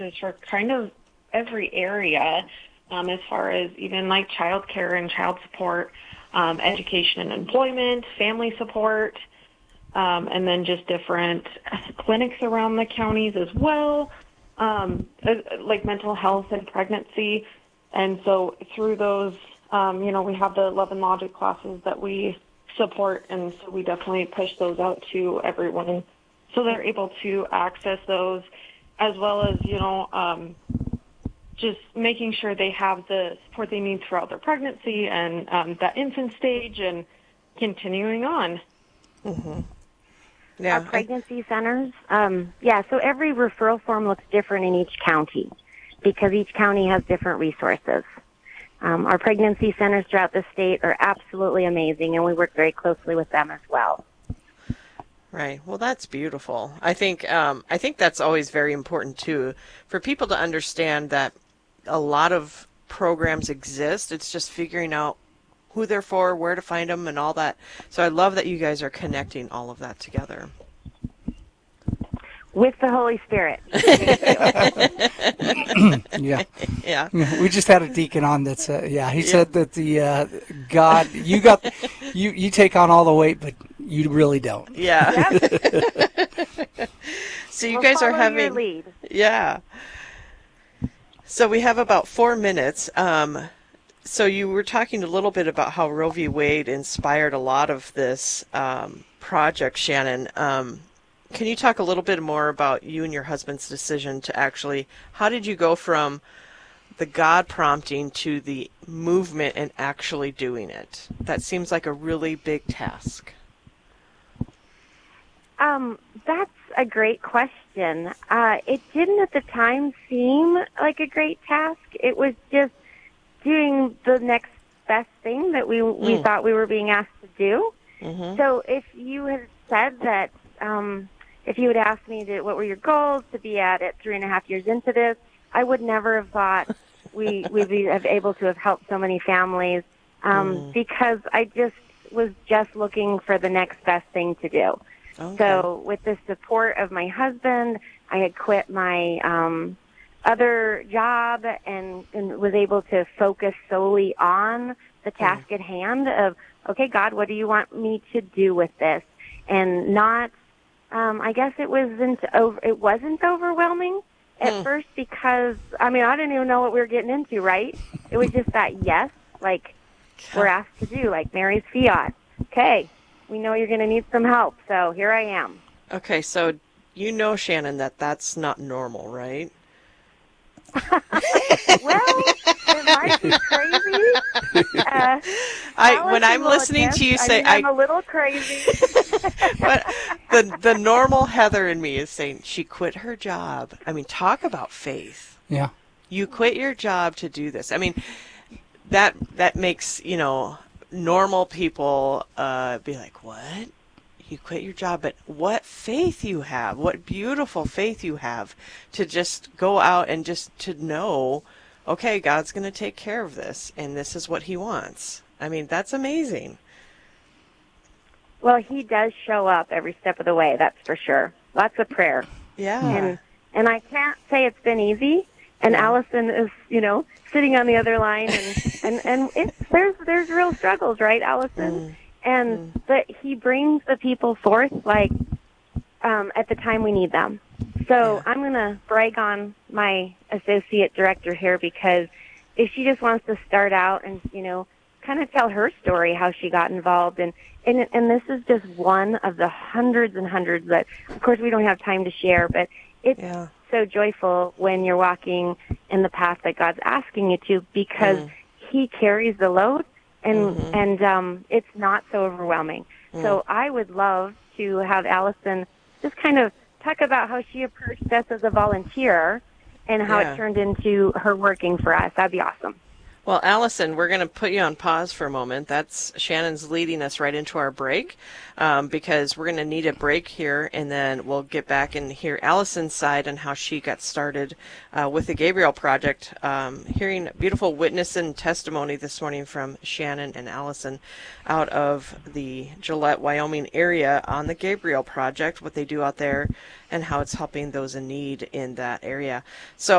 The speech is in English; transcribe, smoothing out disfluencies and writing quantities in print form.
for kind of every area, as far as even like child care and child support, education and employment, family support, and then just different clinics around the counties as well, like mental health and pregnancy. And so through those, we have the Love and Logic classes that we support, and so we definitely push those out to everyone so they're able to access those, as well as, just making sure they have the support they need throughout their pregnancy and that infant stage and continuing on. Mm-hmm. Yeah. Our pregnancy centers, so every referral form looks different in each county because each county has different resources. Our pregnancy centers throughout the state are absolutely amazing, and we work very closely with them as well. Right. Well, that's beautiful. I think that's always very important too, for people to understand that a lot of programs exist. It's just figuring out who they're for, where to find them, and all that. So I love that you guys are connecting all of that together. With the Holy Spirit. Yeah. Yeah. We just had a deacon on that's he said that the God you take on all the weight, but you really don't. Yeah. So you guys are having your lead. Yeah. So we have about 4 minutes. So you were talking a little bit about how Roe v. Wade inspired a lot of this project, Shannon. Can you talk a little bit more about you and your husband's decision to actually, how did you go from the God prompting to the movement and actually doing it? That seems like a really big task. That's a great question. It didn't at the time seem like a great task. It was just doing the next best thing that we thought we were being asked to do. Mm-hmm. So if you had said that, if you had asked me what were your goals to be at 3.5 years into this, I would never have thought we'd be able to have helped so many families, because I was looking for the next best thing to do. Okay. So with the support of my husband, I had quit my other job and was able to focus solely on the task at hand of, okay, God, what do you want me to do with this? And not, I guess it wasn't overwhelming at first because, I didn't even know what we were getting into, right? It was just that yes, like we're asked to do, like Mary's Fiat. Okay, we know you're going to need some help, so here I am. Okay, so you know, Shannon, that's not normal, right? Well, it might be crazy. When I'm listening to you say, I'm a little crazy. But the normal Heather in me is saying she quit her job. Talk about faith. Yeah. You quit your job to do this. That makes, normal people be like, what? You quit your job, but what faith you have, what beautiful faith you have to just go out and just to know, okay, God's going to take care of this, and this is what he wants. That's amazing. Well, he does show up every step of the way, that's for sure. Lots of prayer. Yeah. And I can't say it's been easy, and Allison is, sitting on the other line, and there's real struggles, right, Allison? But he brings the people forth at the time we need them. So I'm going to brag on my associate director here, because if she just wants to start out and, kind of tell her story, how she got involved. And this is just one of the hundreds and hundreds that, of course, we don't have time to share, but it's so joyful when you're walking in the path that God's asking you to, because he carries the load. And it's not so overwhelming. So I would love to have Allison just kind of talk about how she approached us as a volunteer and how it turned into her working for us. That'd be awesome. Well, Allison, we're going to put you on pause for a moment. Shannon's leading us right into our break, because we're going to need a break here, and then we'll get back and hear Allison's side on how she got started with the Gabriel Project. Hearing beautiful witness and testimony this morning from Shannon and Allison out of the Gillette, Wyoming area on the Gabriel Project, what they do out there, and how it's helping those in need in that area. So